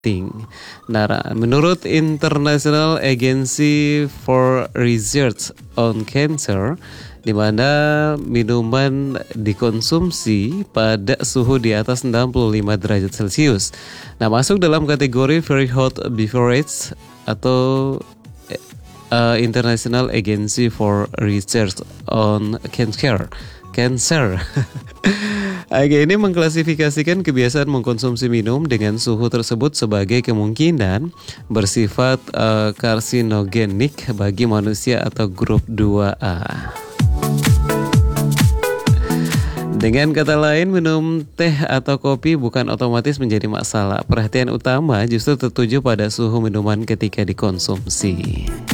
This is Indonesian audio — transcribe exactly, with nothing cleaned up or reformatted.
penting. Nah, menurut International Agency for Research on Cancer, di mana minuman dikonsumsi pada suhu di atas enam puluh lima derajat Celcius. Nah, masuk dalam kategori very hot beverage atau uh, International Agency for Research on Cancer. Cancer. Oke, ini mengklasifikasikan kebiasaan mengkonsumsi minum dengan suhu tersebut sebagai kemungkinan bersifat uh, karsinogenik bagi manusia atau grup dua A. Dengan kata lain, minum teh atau kopi bukan otomatis menjadi masalah. Perhatian utama justru tertuju pada suhu minuman ketika dikonsumsi.